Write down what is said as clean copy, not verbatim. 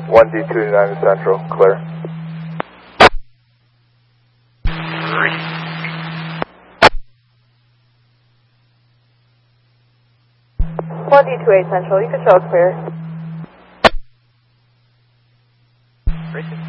1D29 Central, clear. One D28 Central, you can show clear.